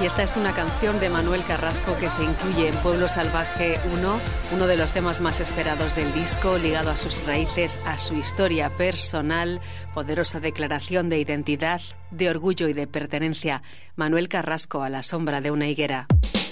Y esta es una canción de Manuel Carrasco que se incluye en Pueblo Salvaje 1, uno de los temas más esperados del disco, ligado a sus raíces, a su historia personal, poderosa declaración de identidad, de orgullo y de pertenencia. Manuel Carrasco, a la sombra de una higuera.